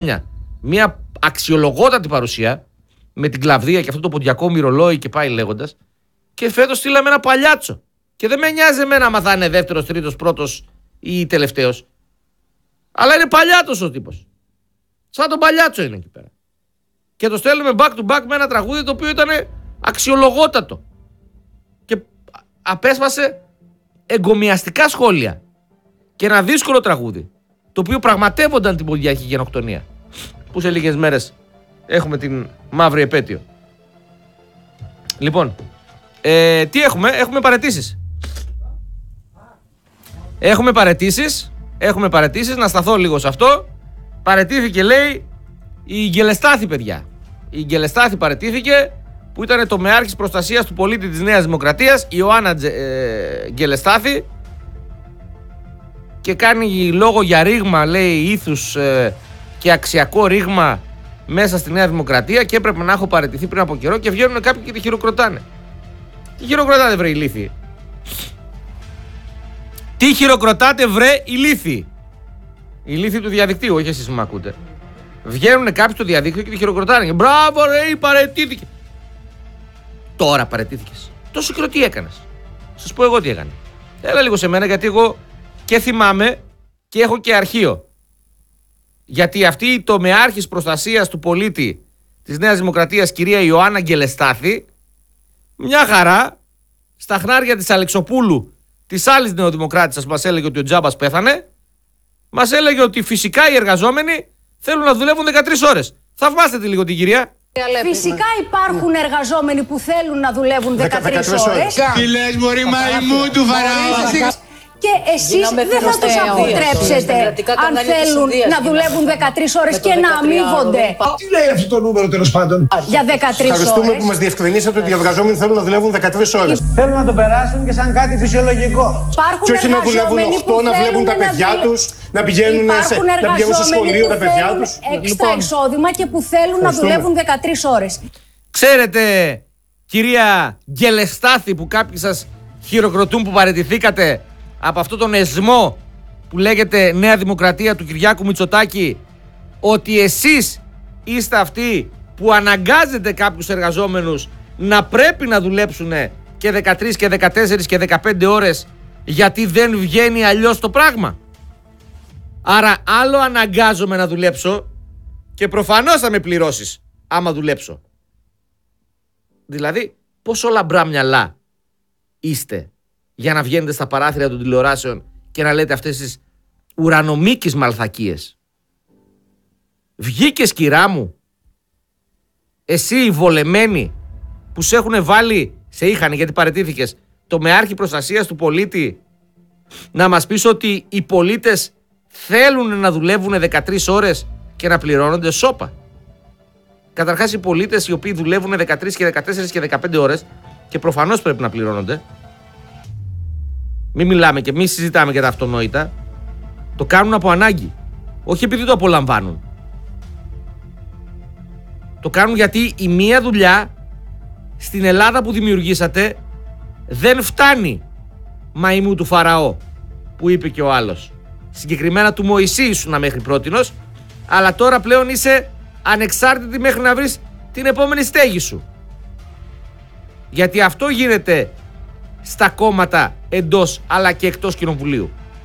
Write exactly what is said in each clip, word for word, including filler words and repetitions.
μια αξιολογότατη παρουσία με την κλαβδία και αυτό το ποντιακό μυρολόι και πάει λέγοντας. Και φέτος στείλαμε ένα παλιάτσο. Και δεν με νοιάζει εμένα άμα θα είναι δεύτερος, τρίτος, πρώτος ή τελευταίος. Αλλά είναι παλιάτος ο τύπος. Σαν τον παλιάτσο είναι εκεί πέρα. Και το στέλνουμε back to back με ένα τραγούδι το οποίο ήταν αξιολογότατο. Και απέσπασε εγκομιαστικά σχόλια. Και ένα δύσκολο τραγούδι. Το οποίο πραγματεύονταν την ποντιακή γενοκτονία. Που σε λίγες μέρες έχουμε την μαύρη επέτειο. Λοιπόν, ε, τι έχουμε, έχουμε παραιτήσεις. Έχουμε παραιτήσεις, έχουμε παραιτήσεις, να σταθώ λίγο σε αυτό. Παραιτήθηκε, λέει, η Γκελεστάθη, παιδιά. Η Γκελεστάθη παραιτήθηκε, που ήταν τομεάρχης προστασίας του πολίτη της Νέας Δημοκρατίας, η Ιωάννα ε, Γκελεστάθη, και κάνει λόγο για ρήγμα, λέει, ήθους ε, και αξιακό ρήγμα μέσα στη Νέα Δημοκρατία και έπρεπε να έχω παραιτηθεί πριν από καιρό, και βγαίνουν κάποιοι και τη χειροκροτάνε. Τι χειροκροτάτε, βρε ηλίθιοι? Τι χειροκροτάτε, βρε ηλίθιοι? Ηλίθιοι του διαδικτύου, όχι εσείς που με ακούτε. Βγαίνουν κάποιοι στο διαδίκτυο και τη χειροκροτάνε. Μπράβο, ρε, παραιτήθηκε. Τώρα παραιτήθηκες. Τόσο καιρό τι έκανες? Σας πω εγώ τι έκανε. Έλα λίγο σε μένα, γιατί εγώ και θυμάμαι και έχω και αρχείο. Γιατί αυτή η τομεάρχης προστασίας του πολίτη της Νέας Δημοκρατίας, κυρία Ιωάννα Γκελεστάθη, μια χαρά στα χνάρια της Αλεξοπούλου, της άλλης νεοδημοκράτησας που μας έλεγε ότι ο Τζάμπας πέθανε, μας έλεγε ότι φυσικά οι εργαζόμενοι θέλουν να δουλεύουν δεκατρείς ώρες. Θαυμάστε τη λίγο την κυρία. Φυσικά υπάρχουν εργαζόμενοι που θέλουν να δουλεύουν δεκατρείς ώρες. Τι λες, μωρή μαϊμού του Φαραώ? Και εσείς δεν θα τους αποτρέψετε αν θέλουν να δουλεύουν δεκατρείς ώρες και να αμείβονται. Τι λέει αυτό το νούμερο, τέλος πάντων? Για δεκατρείς ώρες. Ευχαριστούμε που μας διευκρινίσατε ότι οι εργαζόμενοι θέλουν να δουλεύουν δεκατρείς ώρες. Θέλουν να το περάσουν και σαν κάτι φυσιολογικό. Και όχι να δουλεύουν οκτώ, να βλέπουν τα παιδιά τους, να πηγαίνουν στο σχολείο τα παιδιά τους. Έξτρα εισόδημα και που θέλουν να δουλεύουν δεκατρείς ώρες. Ξέρετε, κυρία Γκελεστάθη, που κάποιοι σας χειροκροτούν που παραιτηθήκατε από αυτό τον εσμό που λέγεται Νέα Δημοκρατία του Κυριάκου Μητσοτάκη, ότι εσείς είστε αυτοί που αναγκάζετε κάποιους εργαζόμενους να πρέπει να δουλέψουν και δεκατρείς και δεκατέσσερις και δεκαπέντε ώρες, γιατί δεν βγαίνει αλλιώς το πράγμα. Άρα άλλο αναγκάζομαι να δουλέψω και προφανώς θα με πληρώσεις άμα δουλέψω. Δηλαδή πόσο λαμπρά μυαλά είστε για να βγαίνετε στα παράθυρα των τηλεοράσεων και να λέτε αυτές τις ουρανομίκης μαλθακίες. Βγήκες, κυρά μου, εσύ οι βολεμένοι που σε έχουν βάλει, σε είχαν γιατί παραιτήθηκες, τομεάρχη προστασίας του πολίτη, να μας πεις ότι οι πολίτες θέλουν να δουλεύουν δεκατρείς ώρες και να πληρώνονται σώπα. Καταρχάς οι πολίτες οι οποίοι δουλεύουν δεκατρείς και δεκατέσσερις και δεκαπέντε ώρες, και προφανώς πρέπει να πληρώνονται, μην μιλάμε και μην συζητάμε για τα αυτονόητα, το κάνουν από ανάγκη. Όχι επειδή το απολαμβάνουν. Το κάνουν γιατί η μία δουλειά στην Ελλάδα που δημιουργήσατε δεν φτάνει μαϊμού του Φαραώ, που είπε και ο άλλος. Συγκεκριμένα του Μωυσή ήσουνα μέχρι πρότινος, αλλά τώρα πλέον είσαι ανεξάρτητη μέχρι να βρεις την επόμενη στέγη σου. Γιατί αυτό γίνεται στα κόμματα εντός αλλά και εκτός κοινοβουλίου.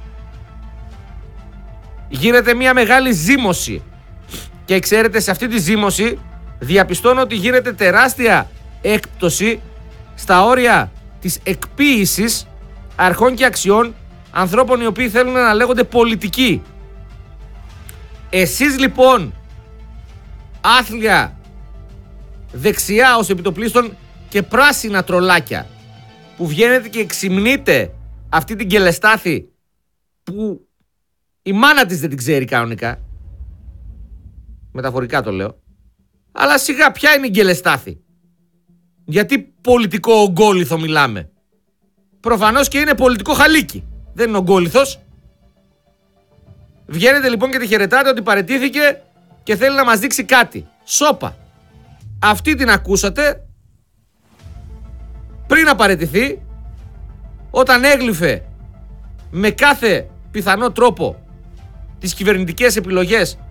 Γίνεται μια μεγάλη ζήμωση, και ξέρετε, σε αυτή τη ζήμωση διαπιστώνω ότι γίνεται τεράστια έκπτωση στα όρια της εκποίησης αρχών και αξιών ανθρώπων οι οποίοι θέλουν να λέγονται πολιτικοί. Εσείς λοιπόν, άθλια δεξιά ως επιτοπλίστων και πράσινα τρολάκια, που βγαίνετε και εξυμνείτε αυτή την Γκελεστάθη που η μάνα της δεν την ξέρει κανονικά, μεταφορικά το λέω, αλλά σιγά, ποια είναι η Γκελεστάθη? Γιατί πολιτικό ογκόλιθο μιλάμε? Προφανώς και είναι πολιτικό χαλίκι, δεν είναι ογκόλιθος. Βγαίνετε λοιπόν και τη χαιρετάτε ότι παραιτήθηκε και θέλει να μας δείξει κάτι. Σόπα. Αυτή την ακούσατε πριν να παραιτηθεί, όταν έγλυφε με κάθε πιθανό τρόπο τις κυβερνητικές επιλογές